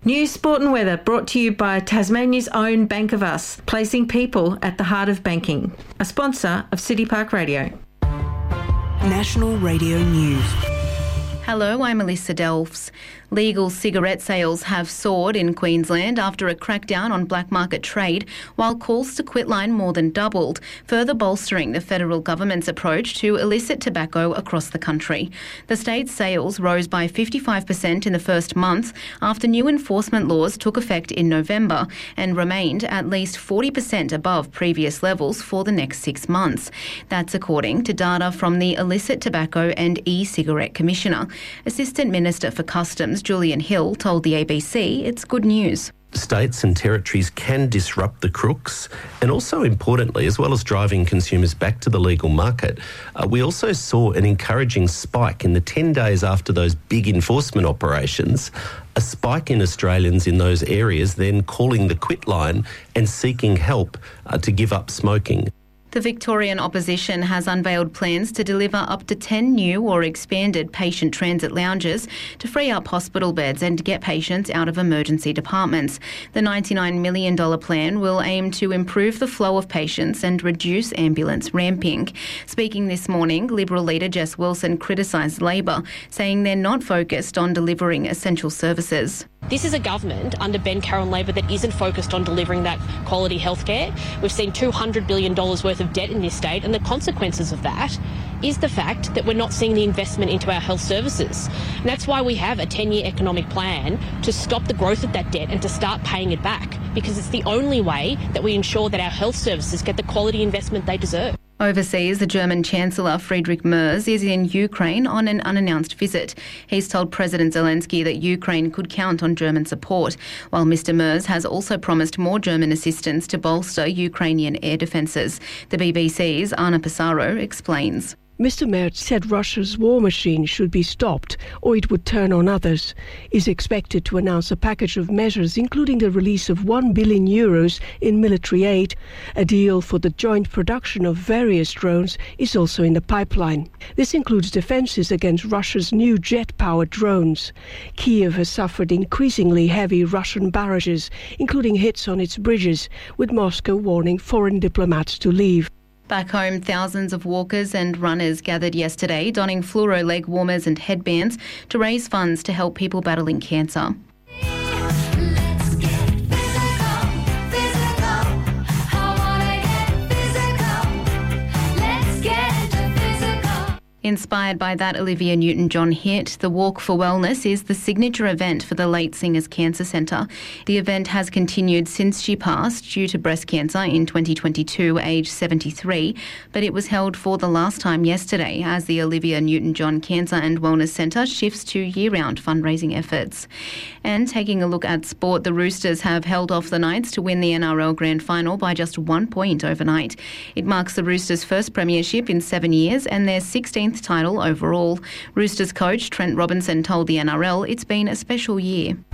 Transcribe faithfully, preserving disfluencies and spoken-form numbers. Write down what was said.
News, sport and weather brought to you by Tasmania's own Bank of Us, placing people at the heart of banking. A sponsor of City Park Radio. National Radio News. Hello, I'm Alyssa Delphs. Legal cigarette sales have soared in Queensland after a crackdown on black market trade, while calls to quitline more than doubled, further bolstering the federal government's approach to illicit tobacco across the country. The state's sales rose by fifty-five percent in the first month after new enforcement laws took effect in November and remained at least forty percent above previous levels for the next six months. That's according to data from the Illicit Tobacco and E-Cigarette Commissioner. Assistant Minister for Customs Julian Hill told the A B C it's good news. States and territories can disrupt the crooks, and also importantly, as well as driving consumers back to the legal market, uh, we also saw an encouraging spike in the ten days after those big enforcement operations, a spike in Australians in those areas then calling the quit line and seeking help uh, to give up smoking. The Victorian opposition has unveiled plans to deliver up to ten new or expanded patient transit lounges to free up hospital beds and get patients out of emergency departments. The ninety-nine million dollars plan will aim to improve the flow of patients and reduce ambulance ramping. Speaking this morning, Liberal leader Jess Wilson criticised Labor, saying they're not focused on delivering essential services. This is a government under Ben Carroll Labor that isn't focused on delivering that quality healthcare. We've seen two hundred billion dollars worth of debt in this state, and the consequences of that is the fact that we're not seeing the investment into our health services. And that's why we have a ten-year economic plan to stop the growth of that debt and to start paying it back, because it's the only way that we ensure that our health services get the quality investment they deserve. Overseas, the German Chancellor Friedrich Merz is in Ukraine on an unannounced visit. He's told President Zelensky that Ukraine could count on German support, while Mister Merz has also promised more German assistance to bolster Ukrainian air defences. The B B C's Anna Pissarro explains. Mister Merz said Russia's war machine should be stopped or it would turn on others. He's expected to announce a package of measures including the release of one billion euros in military aid. A deal for the joint production of various drones is also in the pipeline. This includes defences against Russia's new jet-powered drones. Kiev has suffered increasingly heavy Russian barrages, including hits on its bridges, with Moscow warning foreign diplomats to leave. Back home, thousands of walkers and runners gathered yesterday, donning fluoro leg warmers and headbands to raise funds to help people battling cancer. Inspired by that Olivia Newton-John hit, the Walk for Wellness is the signature event for the Late Singers Cancer Centre. The event has continued since she passed due to breast cancer in twenty twenty-two, aged seventy-three, but it was held for the last time yesterday as the Olivia Newton-John Cancer and Wellness Centre shifts to year-round fundraising efforts. And taking a look at sport, the Roosters have held off the Knights to win the N R L Grand Final by just one point overnight. It marks the Roosters' first premiership in seven years and their sixteenth title overall. Roosters coach Trent Robinson told the N R L it's been a special year.